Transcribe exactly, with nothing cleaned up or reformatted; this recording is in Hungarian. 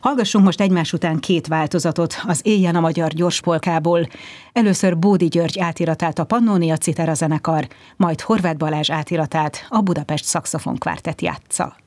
Hallgassunk most egymás után két változatot az Éljen a magyar gyorspolkából. Először Bódi György átiratát a Pannónia Citera zenekar, majd Horváth Balázs átiratát a Budapest Szaxofon Kvártett játsza.